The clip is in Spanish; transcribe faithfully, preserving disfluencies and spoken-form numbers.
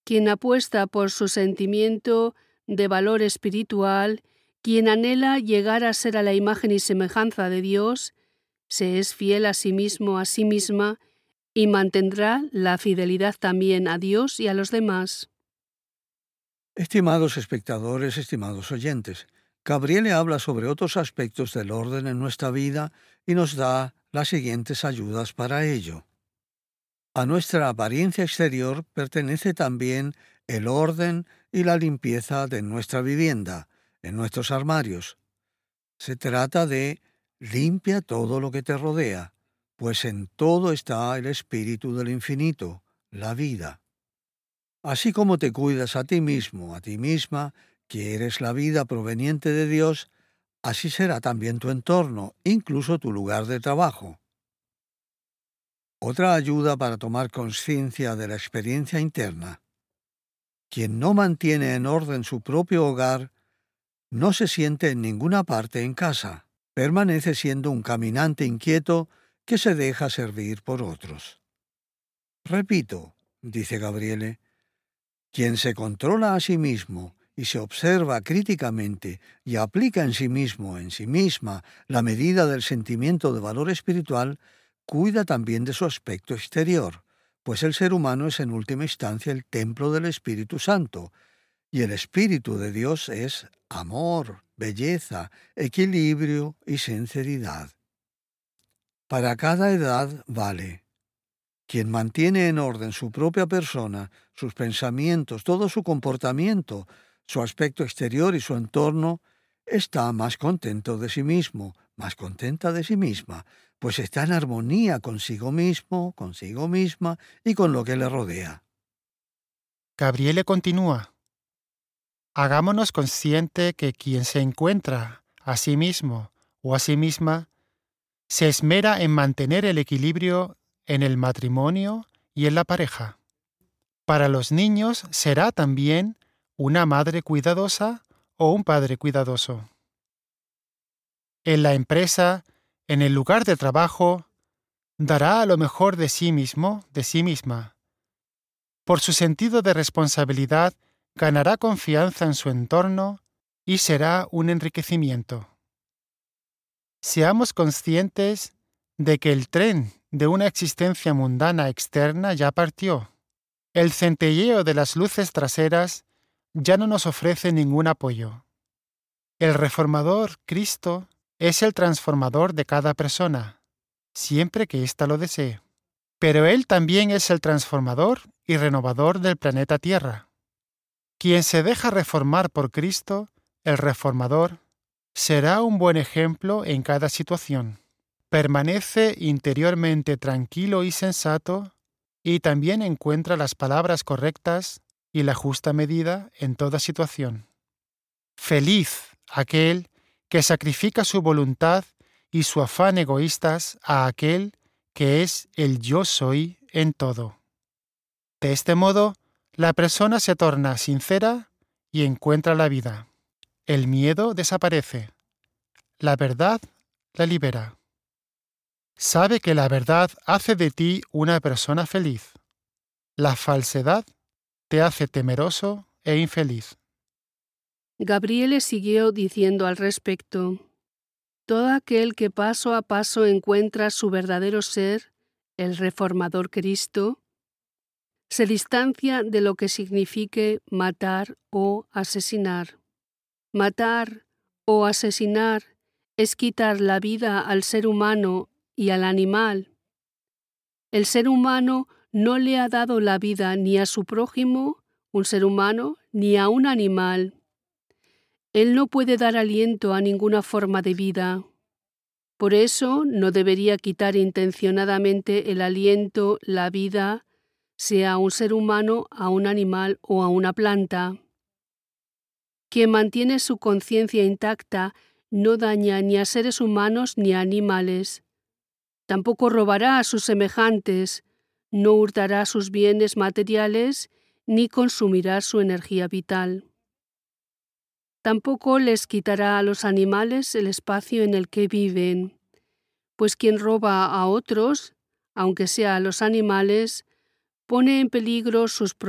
quien apuesta por su sentimiento de valor espiritual, quien anhela llegar a ser a la imagen y semejanza de Dios, se es fiel a sí mismo, a sí misma, y mantendrá la fidelidad también a Dios y a los demás. Estimados espectadores, estimados oyentes, Gabriele habla sobre otros aspectos del orden en nuestra vida y nos da las siguientes ayudas para ello. A nuestra apariencia exterior pertenece también el orden y la limpieza de nuestra vivienda, en nuestros armarios. Se trata de limpia todo lo que te rodea, pues en todo está el espíritu del infinito, la vida. Así como te cuidas a ti mismo, a ti misma, quieres la vida proveniente de Dios, así será también tu entorno, incluso tu lugar de trabajo. Otra ayuda para tomar conciencia de la experiencia interna. Quien no mantiene en orden su propio hogar, no se siente en ninguna parte en casa. Permanece siendo un caminante inquieto que se deja servir por otros. Repito, dice Gabriele, quien se controla a sí mismo y se observa críticamente y aplica en sí mismo, en sí misma, la medida del sentimiento de valor espiritual, cuida también de su aspecto exterior, pues el ser humano es en última instancia el templo del Espíritu Santo, y el Espíritu de Dios es amor, belleza, equilibrio y sinceridad. Para cada edad vale. Quien mantiene en orden su propia persona, sus pensamientos, todo su comportamiento, su aspecto exterior y su entorno, está más contento de sí mismo, más contenta de sí misma, pues está en armonía consigo mismo, consigo misma y con lo que le rodea. Gabriele continúa. Hagámonos consciente que quien se encuentra a sí mismo o a sí misma se esmera en mantener el equilibrio en el matrimonio y en la pareja. Para los niños será también una madre cuidadosa o un padre cuidadoso. En la empresa, en el lugar de trabajo, dará a lo mejor de sí mismo, de sí misma. Por su sentido de responsabilidad, ganará confianza en su entorno y será un enriquecimiento. Seamos conscientes de que el tren de una existencia mundana externa ya partió. El centelleo de las luces traseras ya no nos ofrece ningún apoyo. El reformador, Cristo, es el transformador de cada persona, siempre que ésta lo desee. Pero Él también es el transformador y renovador del planeta Tierra. Quien se deja reformar por Cristo, el reformador, será un buen ejemplo en cada situación. Permanece interiormente tranquilo y sensato y también encuentra las palabras correctas y la justa medida en toda situación. Feliz aquel que sacrifica su voluntad y su afán egoístas a aquel que es el yo soy en todo. De este modo, la persona se torna sincera y encuentra la vida. El miedo desaparece. La verdad la libera. Sabe que la verdad hace de ti una persona feliz. La falsedad te hace temeroso e infeliz. Gabriele siguió diciendo al respecto: todo aquel que paso a paso encuentra su verdadero ser, el reformador Cristo, se distancia de lo que signifique matar o asesinar. Matar o asesinar es quitar la vida al ser humano y al animal. El ser humano no le ha dado la vida ni a su prójimo, un ser humano, ni a un animal. Él no puede dar aliento a ninguna forma de vida. Por eso no debería quitar intencionadamente el aliento, la vida, sea a un ser humano, a un animal o a una planta. Quien mantiene su conciencia intacta no daña ni a seres humanos ni a animales. Tampoco robará a sus semejantes, no hurtará sus bienes materiales ni consumirá su energía vital. Tampoco les quitará a los animales el espacio en el que viven, pues quien roba a otros, aunque sea a los animales, pone en peligro sus propios